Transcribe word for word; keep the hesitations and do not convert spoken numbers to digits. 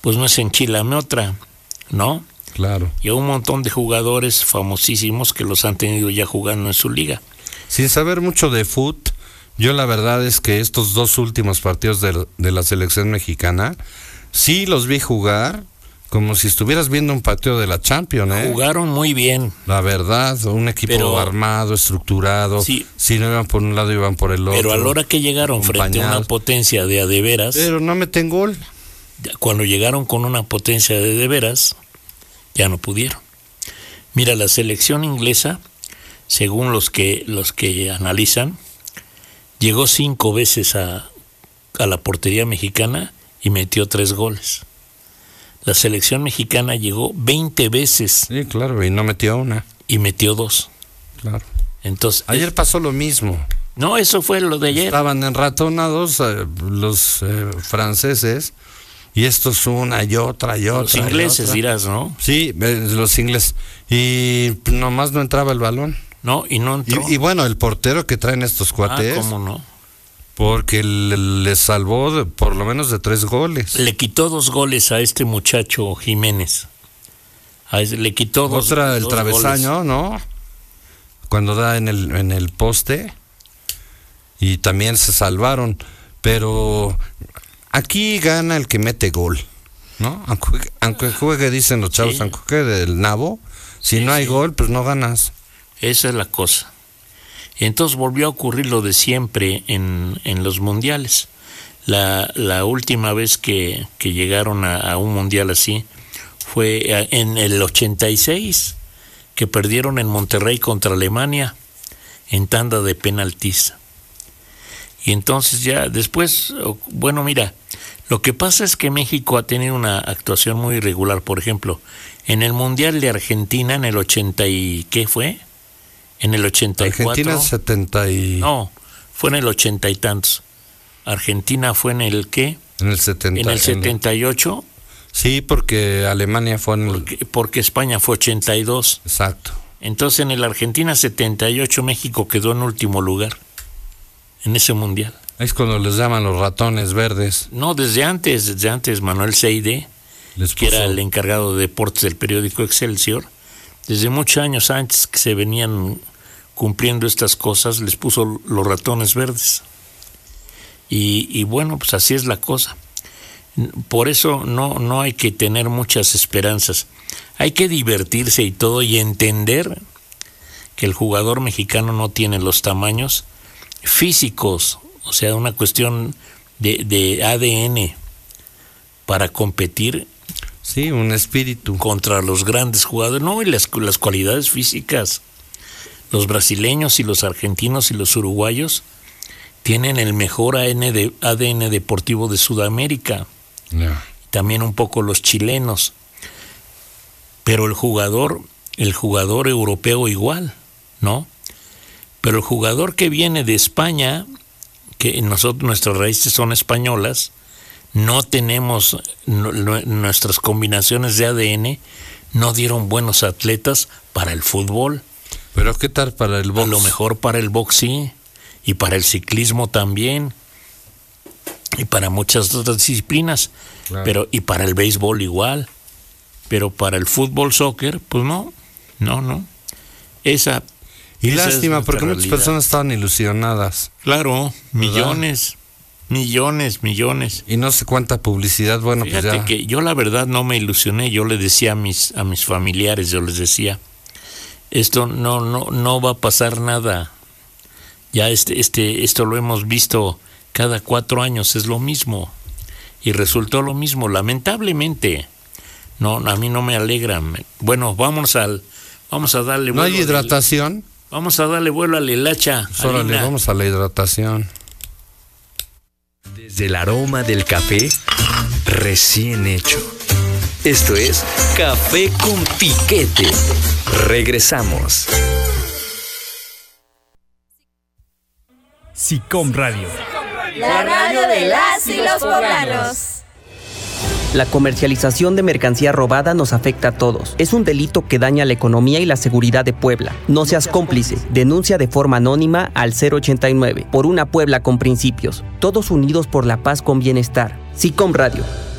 pues no es enchilame otra, ¿no? Claro. Y hay un montón de jugadores famosísimos que los han tenido ya jugando en su liga. Sin saber mucho de fútbol, yo la verdad es que estos dos últimos partidos de, de la selección mexicana, sí los vi jugar como si estuvieras viendo un partido de la Champions, ¿eh? Jugaron muy bien. La verdad, un equipo pero, armado, estructurado. Sí, si no iban por un lado, iban por el otro. Pero a la hora que llegaron frente a una potencia de a de veras. Pero no meten gol. Cuando llegaron con una potencia de de veras, ya no pudieron. Mira, la selección inglesa, según los que, los que analizan, llegó cinco veces a, a la portería mexicana y metió tres goles. La selección mexicana llegó veinte veces. Sí, claro, y no metió una. Y metió dos. Claro. Entonces, ayer pasó lo mismo. No, eso fue lo de ayer. Estaban enratonados eh, los eh, franceses, y estos una y otra y otra. Los ingleses, y otra. dirás, ¿no? Sí, eh, los ingleses. Y nomás no entraba el balón. No, y no entró. Y, y bueno, el portero que traen estos cuates. Ah, ¿cómo no? Porque le, le salvó de, por lo menos de tres goles. Le quitó dos goles a este muchacho Jiménez. A ese, le quitó dos Otra, el dos travesaño, goles. ¿no? Cuando da en el, en el poste. Y también se salvaron. Pero aquí gana el que mete gol, ¿no? Aunque, aunque juegue, dicen los chavos, sí. Aunque juegue del nabo, si sí, no hay sí. gol, pues no ganas. Esa es la cosa. Entonces volvió a ocurrir lo de siempre en, en los mundiales. La, la última vez que, que llegaron a, a un mundial así fue en el ochenta y seis, que perdieron en Monterrey contra Alemania en tanda de penaltis. Y entonces ya después, bueno, mira, lo que pasa es que México ha tenido una actuación muy irregular. Por ejemplo, en el mundial de Argentina en el ochenta y ¿qué fue? En el ochenta y cuatro. Argentina setenta y... No, fue en el ochenta y tantos. Argentina fue en el ¿qué? En el setenta. En el setenta y ocho. Sí, porque Alemania fue en el... Porque, porque España fue ochenta y dos. Exacto. Entonces en el Argentina setenta y ocho México quedó en último lugar en ese mundial. Es cuando les llaman los ratones verdes. No, desde antes, desde antes Manuel Seide, les que era el encargado de deportes del periódico Excelsior, desde muchos años antes que se venían cumpliendo estas cosas, les puso los ratones verdes. Y, y bueno, pues así es la cosa. Por eso no, no hay que tener muchas esperanzas. Hay que divertirse y todo y entender que el jugador mexicano no tiene los tamaños físicos, o sea, una cuestión de, de A D N para competir. Sí, un espíritu. Contra los grandes jugadores. No, y las, las cualidades físicas. Los brasileños y los argentinos y los uruguayos tienen el mejor A D N, de, A D N deportivo de Sudamérica. Yeah. También un poco los chilenos. Pero el jugador, el jugador europeo igual, ¿no? Pero el jugador que viene de España, que nosotros, nuestras raíces son españolas, no tenemos, no, no, nuestras combinaciones de A D N no dieron buenos atletas para el fútbol. Pero ¿qué tal para el box? A lo mejor para el box sí, y para el ciclismo también, y para muchas otras disciplinas, claro. Pero y para el béisbol igual, pero para el fútbol, soccer, pues no, no, no. Esa y esa lástima, porque realidad. Muchas personas estaban ilusionadas. Claro, millones. ¿Verdad? Millones, millones. Y no sé cuánta publicidad, bueno, Fíjate pues ya. que yo la verdad no me ilusioné, yo le decía a mis a mis familiares, yo les decía, esto no no no va a pasar nada. Ya este este esto lo hemos visto cada cuatro años, es lo mismo. Y resultó lo mismo, lamentablemente. No, a mí no me alegra. Bueno, vamos al vamos a darle vuelo. ¿No hay hidratación? Al, vamos a darle vuelo a la hilacha. Órale, vamos a la hidratación. Desde el aroma del café recién hecho. Esto es Café con Piquete. Regresamos. SICOM Radio. La radio de las y los poblanos. La comercialización de mercancía robada nos afecta a todos. Es un delito que daña la economía y la seguridad de Puebla. No seas cómplice. Denuncia de forma anónima al cero ochenta y nueve. Por una Puebla con principios. Todos unidos por la paz con bienestar. SICOM Radio.